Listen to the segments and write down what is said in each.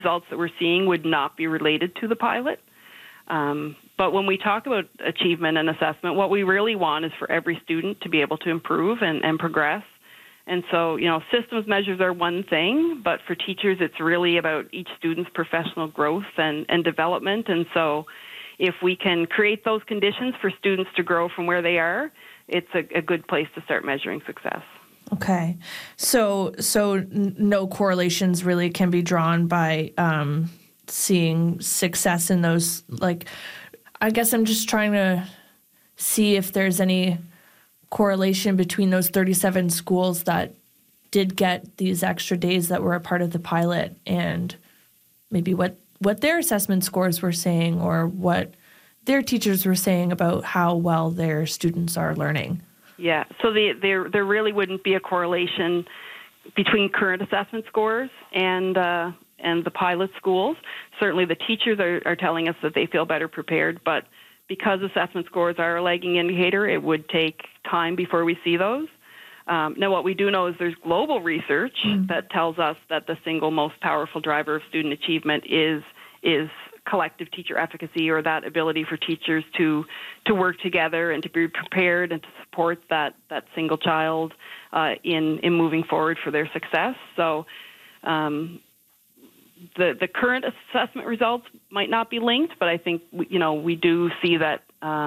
results that we're seeing would not be related to the pilot. But when we talk about achievement and assessment, what we really want is for every student to be able to improve and progress. And so, systems measures are one thing, but for teachers, it's really about each student's professional growth and development. And so if we can create those conditions for students to grow from where they are, it's a good place to start measuring success. Okay. So no correlations really can be drawn by seeing success in those, I guess I'm just trying to see if there's any correlation between those 37 schools that did get these extra days that were a part of the pilot and maybe what their assessment scores were saying or what their teachers were saying about how well their students are learning. Yeah, so there really wouldn't be a correlation between current assessment scores and the pilot schools. Certainly the teachers are telling us that they feel better prepared, but because assessment scores are a lagging indicator, it would take time before we see those. Now, what we do know is there's global research that tells us that the single most powerful driver of student achievement is collective teacher efficacy, or that ability for teachers to work together and to be prepared and to support that single child in moving forward for their success. So the current assessment results might not be linked, but I think we do see that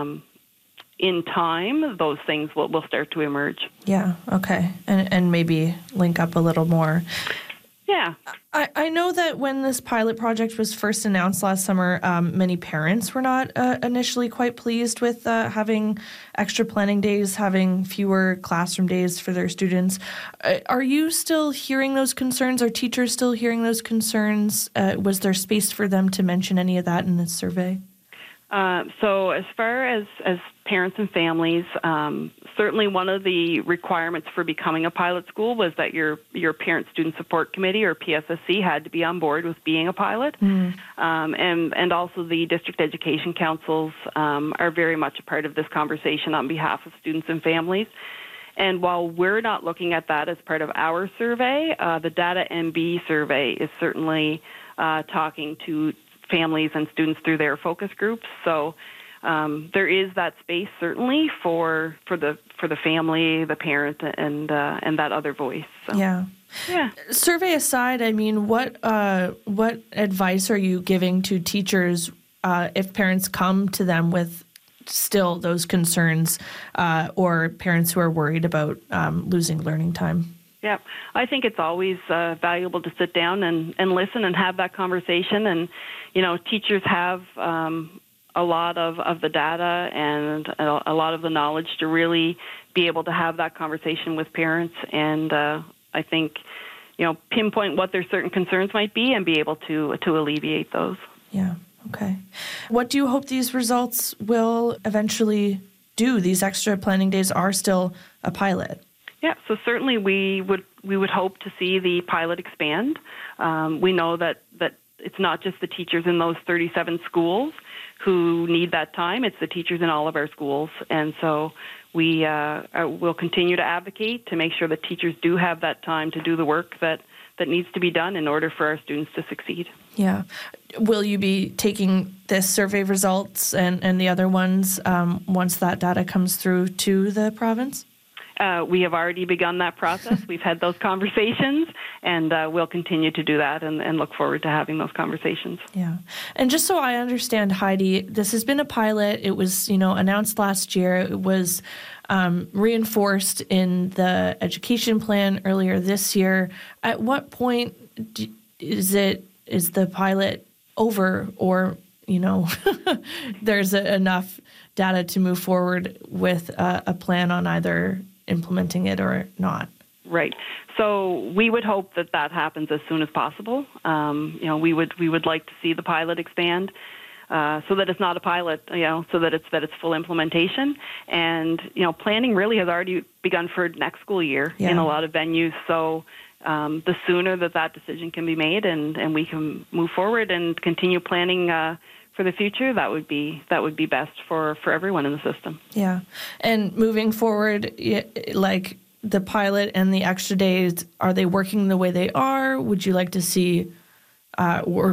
in time those things will start to emerge. Yeah. Okay. And maybe link up a little more. Yeah. I know that when this pilot project was first announced last summer, many parents were not initially quite pleased with having extra planning days, having fewer classroom days for their students. Are you still hearing those concerns? Are teachers still hearing those concerns? Was there space for them to mention any of that in this survey? So as far as parents and families, certainly one of the requirements for becoming a pilot school was that your Parent Student Support Committee, or PSSC, had to be on board with being a pilot. And also the district education councils are very much a part of this conversation on behalf of students and families. And while we're not looking at that as part of our survey, the Data MB survey is certainly talking to families and students through their focus groups. So there is that space certainly for the family, the parent, and that other voice. So. Yeah. Survey aside, I mean, what advice are you giving to teachers if parents come to them with still those concerns, or parents who are worried about losing learning time? Yeah, I think it's always valuable to sit down and listen and have that conversation. And, teachers have a lot of the data and a lot of the knowledge to really be able to have that conversation with parents. And I think, pinpoint what their certain concerns might be and be able to alleviate those. Yeah, okay. What do you hope these results will eventually do? These extra planning days are still a pilot. Yeah, so certainly we would hope to see the pilot expand. We know that it's not just the teachers in those 37 schools who need that time. It's the teachers in all of our schools. And so we will continue to advocate to make sure that teachers do have that time to do the work that needs to be done in order for our students to succeed. Yeah. Will you be taking this survey results and the other ones once that data comes through to the province? We have already begun that process. We've had those conversations, and we'll continue to do that and look forward to having those conversations. Yeah. And just so I understand, Heidi, this has been a pilot. It was, announced last year. It was reinforced in the education plan earlier this year. At what point is the pilot over, or, there's enough data to move forward with a plan on either implementing it or not? Right. So we would hope that happens as soon as possible. We would like to see the pilot expand so that it's not a pilot, so that it's full implementation. And planning really has already begun for next school year in a lot of venues. So the sooner that decision can be made and we can move forward and continue planning for the future, that would be best for everyone in the system. Yeah. And moving forward, like the pilot and the extra days, are they working the way they are? Would you like to see or